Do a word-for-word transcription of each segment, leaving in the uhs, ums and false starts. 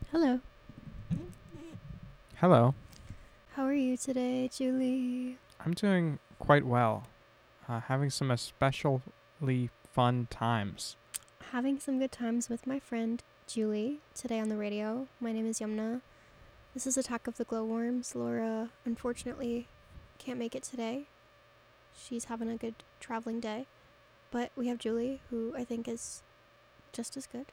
Hello. Hello. How are you today, Julie? I'm doing quite well. Uh, having some especially fun times. Having some good times with my friend Julie today on the radio. My name is Yumna. This is Attack of the Glowworms. Laura, unfortunately, can't make it today. She's having a good traveling day. But we have Julie, who I think is just as good.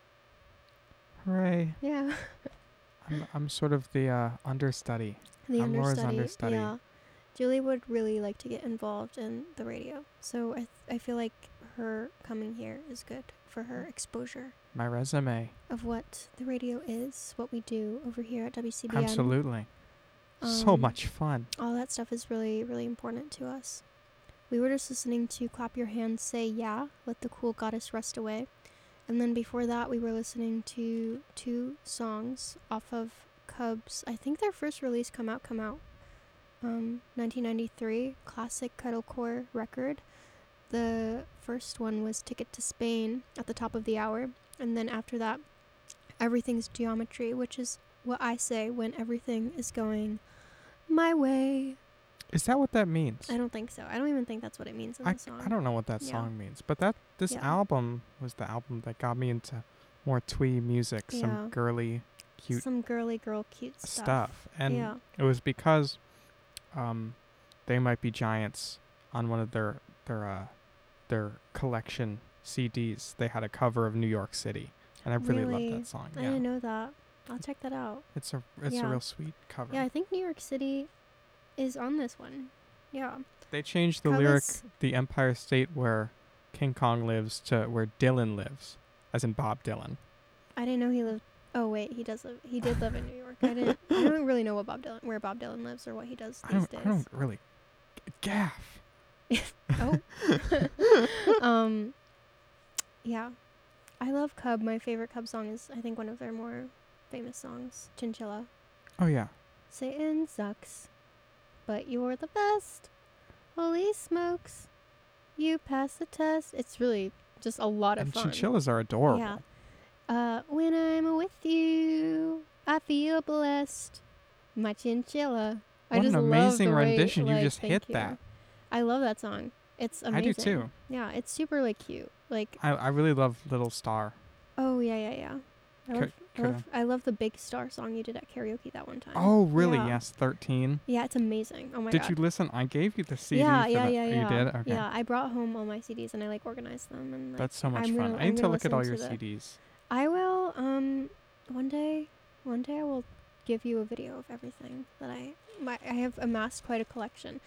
Hooray. Yeah. I'm, I'm sort of the uh, understudy. The I'm Laura's understudy. understudy. Yeah. Julie would really like to get involved in the radio. So I, th- I feel like her coming here is good for her exposure My resume. of what the radio is, what we do over here at W C B N. Absolutely. so Um, much fun. All that stuff is really, really important to us. We were just listening to Clap Your Hands, Say Yeah, Let the Cool Goddess Rest Away. And then before that, we were listening to two songs off of Cubs. I think their first release, Come Out, Come Out, um, nineteen ninety-three, classic Cuddlecore record. The first one was Ticket to Spain at the top of the hour. And then after that, Everything's Geometry, which is what I say when everything is going my way. Is that what that means? I don't think so. I don't even think that's what it means in I, the song. I don't know what that Yeah. song means. But that this Yeah. album was the album that got me into more twee music. Yeah. Some girly, cute Some girly girl cute stuff. stuff. And yeah. it was because um, They Might Be Giants on one of their their uh, their collection C Ds. They had a cover of New York City, and I really, Really? loved that song. I Yeah, didn't know that. I'll check that out. it's a it's Yeah. a real sweet cover. Yeah, I think New York City is on this one. Yeah. They changed the lyric "The Empire State Where King Kong Lives" to "Where Dylan Lives," as in Bob Dylan. I didn't know he lived. Oh wait, he does live. He did live in New York. I didn't. I don't really know what Bob Dylan, where Bob Dylan lives, or what he does I these don't days. I don't really gaff. Oh. um. Yeah, I love Cub. My favorite Cub song is, I think, one of their more famous songs, Chinchilla. Oh yeah. Satan sucks, but you're the best. Holy smokes, you passed the test. It's really just a lot of And fun. chinchillas are adorable. Yeah. Uh, when I'm with you, I feel blessed. My chinchilla. I What just an love amazing the way, rendition. You like, just thank hit you. that. I love that song. It's amazing. I do too. Yeah, it's super like cute. Like, I I really love Little Star. oh yeah, yeah, yeah. I Ca- love, I coulda- love, I love the Big Star song you did at karaoke that one time. Oh really? Yeah. Yes, thirteen. Yeah, it's amazing. Oh my Did god. you listen? I gave you the C D yeah, for yeah, that. yeah, Oh, yeah. you did? Okay. Yeah, I brought home all my C Ds and I like organized them and like, That's so much I'm fun. gonna- I need I'm to gonna look at all listen your to the- C Ds. I will um one day one day I will give you a video of everything that I my I have amassed quite a collection.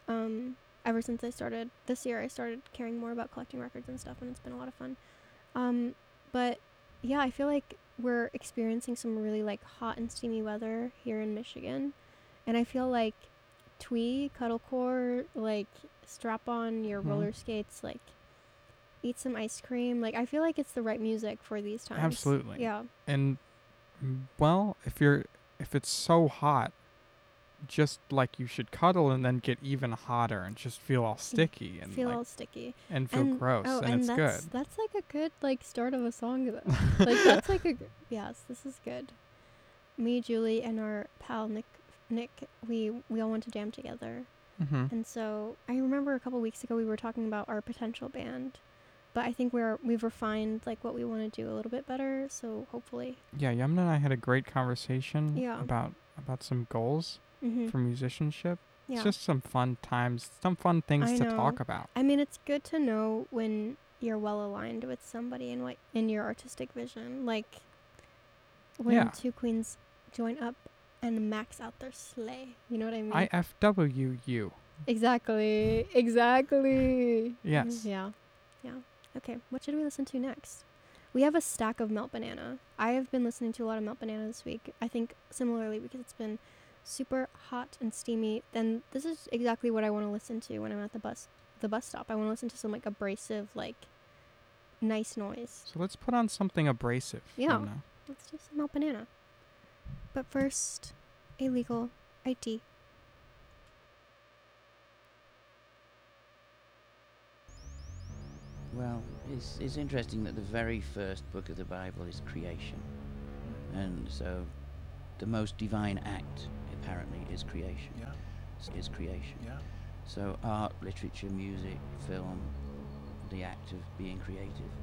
Um ever since I started this year I started caring more about collecting records and stuff, and it's been a lot of fun. Um but yeah, I feel like we're experiencing some really like hot and steamy weather here in Michigan, and I feel like twee, cuddlecore, like strap on your Mhm. roller skates, like eat some ice cream. Like I feel like it's the right music for these times. Absolutely. Yeah. And mm, well, if you're if it's so hot, just like you should cuddle and then get even hotter and just feel all sticky and Feel like, all sticky. and feel and gross, oh, and, and it's that's good. that's like a good like start of a song though. Like that's like a g- yes, this is good. Me, Julie, and our pal Nick Nick, we we all went to jam together. Mm-hmm. And so I remember a couple weeks ago we were talking about our potential band, but I think we're we've refined like what we want to do a little bit better. So hopefully, Yeah, Yumna and I had a great conversation Yeah. about about some goals hmm for musicianship. yeah. It's just some fun times, some fun things I to know. talk about. I mean, it's good to know when you're well aligned with somebody and what in your artistic vision, like when Yeah. two queens join up and max out their sleigh. You know what I mean? I F W U. exactly. Exactly. Yes. Yeah. Yeah. Okay. What should we listen to next? We have a stack of Melt Banana. I have been listening to a lot of Melt Banana this week. I think similarly because it's been super hot and steamy. Then this is exactly what I want to listen to when I'm at the bus the bus stop. I want to listen to some like abrasive, like nice noise. So let's put on something abrasive. Yeah. Yumna. Let's do some Melt Banana. But first, illegal I T. Well, it's, it's interesting that the very first book of the Bible is creation. And so the most divine act, apparently, is creation. Yeah. Is creation. Yeah. So art, literature, music, film, the act of being creative.